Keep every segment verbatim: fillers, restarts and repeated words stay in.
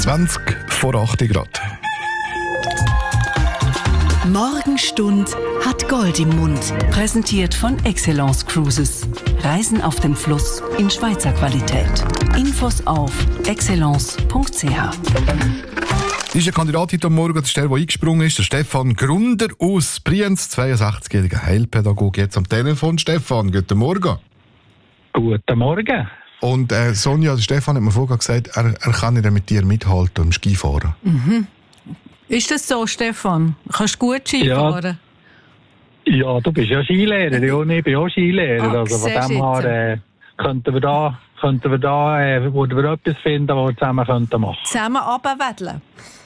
zwanzig vor acht Grad. Morgenstund hat Gold im Mund. Präsentiert von Excellence Cruises. Reisen auf dem Fluss in Schweizer Qualität. Infos auf excellence punkt c h. Ist ein Kandidat heute Morgen, das ist der, der eingesprungen ist, der Stefan Grunder aus Brienz, zweiundsechzigjähriger Heilpädagoge, jetzt am Telefon. Stefan, guten Morgen. Guten Morgen. Und äh, Sonja, der Stefan hat mir vorher gesagt, er, er kann nicht mit dir mithalten im Skifahren. Mhm. Ist das so, Stefan? Kannst du gut Skifahren? Ja, ja, du bist ja Skilehrer, ja, und ich bin auch Skilehrer. Ah, also von dem her äh, könnten wir da, könnten wir da äh, würden wir etwas finden, was wir zusammen könnten machen. Zusammen runterwedeln?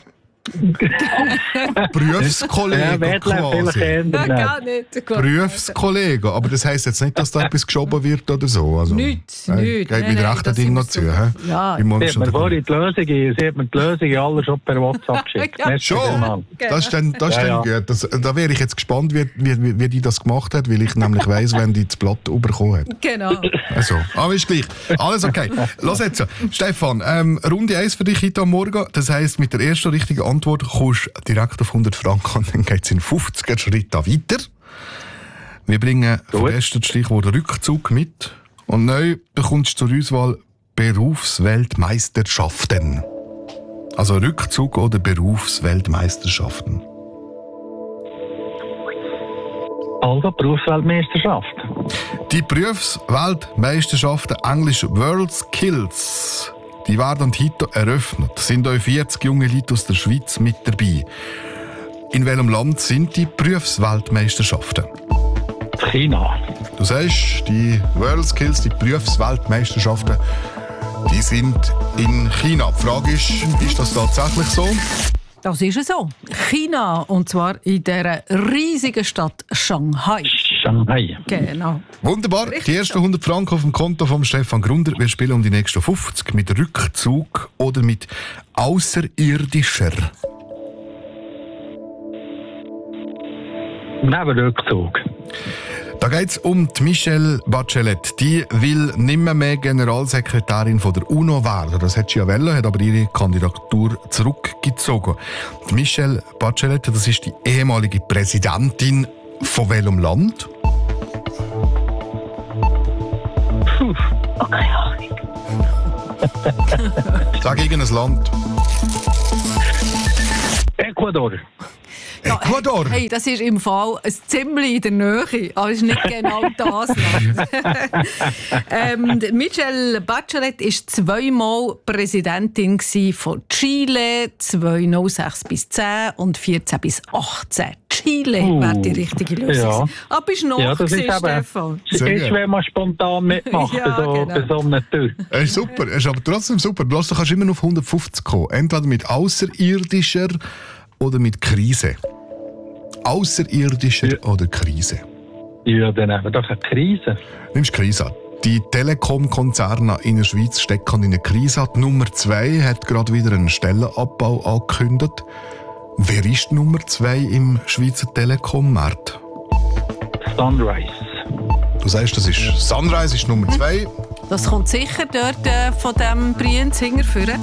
Berufskollegen ja, quasi. Gar nicht. Berufskollegen, aber das heisst jetzt nicht, dass da etwas geschoben wird oder so. Also, nichts, äh, nichts. Geht mit rechten Dingen noch zu. He? Ja. Sie hat mir vorhin die Lösung, sie hat mir die Lösung alle schon per WhatsApp geschickt. Ja. Schon? Das ist dann, das ist ja, dann ja. gut. Das, da wäre ich jetzt gespannt, wie, wie, wie die das gemacht hat, weil ich nämlich weiss, wenn die das Blatt bekommen hat. Genau. Also, aber ist gleich. Alles okay. Los jetzt. Stefan, ähm, Runde eins für dich heute am Morgen. Das heisst, mit der ersten richtigen Antwort kommst du direkt auf hundert Franken und dann geht es in fünfziger Schritt weiter. Wir bringen vom ersten Stichwort Rückzug mit. Und neu bekommst du zur Auswahl Berufsweltmeisterschaften. Also Rückzug oder Berufsweltmeisterschaften. Also Berufsweltmeisterschaft. Die Berufsweltmeisterschaften, englisch World Skills, die werden heute eröffnet. Es sind auch vierzig junge Leute aus der Schweiz mit dabei. In welchem Land sind die Berufsweltmeisterschaften? China. Du sagst, die World Skills, die Berufsweltmeisterschaften, die sind in China. Die Frage ist, ist das tatsächlich so? Das ist es so. China, und zwar in dieser riesigen Stadt Shanghai. Shanghai. Genau. Wunderbar. Richtig die ersten so. hundert Franken auf dem Konto von Stefan Grunder. Wir spielen um die nächsten fünfzig mit Rückzug oder mit außerirdischer. Neben Rückzug. Da geht es um die Michelle Bachelet. Die will nimmer mehr Generalsekretärin von der UNO werden. Das hat sie ja wollen, hat aber ihre Kandidatur zurückgezogen. Die Michelle Bachelet, das ist die ehemalige Präsidentin von welchem Land? Puh, okay, Ahnung. Sag irgendein Land. Ecuador. Ja, Ecuador? Hey, hey, das ist im Fall ein ziemlich in der Nähe, aber es ist nicht genau das Land. ähm, Michelle Bachelet war zweimal Präsidentin von Chile, zweitausendsechs bis zehn und vierzehn bis achtzehn. Chile uh, wäre die richtige Lösung. Ja. Aber bist du noch ja, das gewesen, ist Stefan? Es ist, wenn man spontan mitmacht ja, bei so, genau. bei so einer Tür. Es ist super, es ist aber trotzdem super. Du kannst immer noch auf hundertfünfzig kommen. Entweder mit außerirdischer oder mit Krise. Außerirdischer ja. oder Krise? Ja, dann haben wir doch eine Krise. Nimmst Krise. Die Telekom-Konzerne in der Schweiz stecken in eine Krise. Die Nummer zwei hat gerade wieder einen Stellenabbau angekündigt. Wer ist die Nummer zwei im Schweizer Telekom-Markt? Sunrise. Du sagst, das ist Sunrise ist Nummer zwei. Das kommt sicher dort äh, von diesem Brienz hinterführen.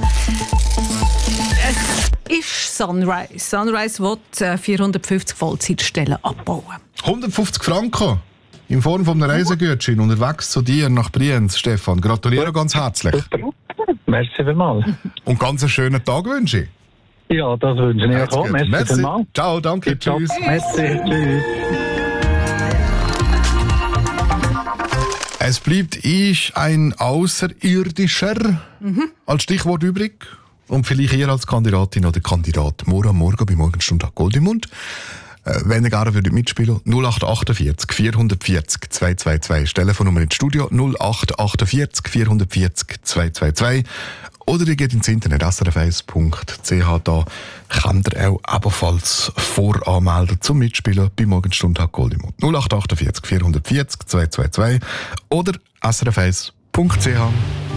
Es ist Sunrise. Sunrise will äh, vierhundertfünfzig Vollzeitstellen abbauen. hundertfünfzig Franken in Form von einem Reisegutschein unterwegs zu dir nach Brienz, Stefan. Gratuliere ganz herzlich. Super. Merci vielmals. Und ganz einen schönen Tag wünsche ich. Ja, das wünsche ich auch. Merci, Merci vielmals. Ciao, danke, tschüss. Merci, tschüss. Es bleibt ich ein Außerirdischer mhm. als Stichwort übrig. Und vielleicht ihr als Kandidatin oder Kandidat morgen am Morgen bei Morgenstund hat Gold im Mund. Äh, wenn ihr gerne würdet mitspielen, null acht achtundvierzig vierhundertvierzig zweihundertzweiundzwanzig. Das Telefonnummer ins Studio null acht achtundvierzig vierhundertvierzig zweihundertzweiundzwanzig. Oder ihr geht ins Internet s r f eins punkt c h. Da könnt ihr auch ebenfalls voranmelden zum Mitspielen bei Morgenstund hat Gold im Mund. null acht achtundvierzig vierhundertvierzig zweihundertzweiundzwanzig oder s r f eins punkt c h.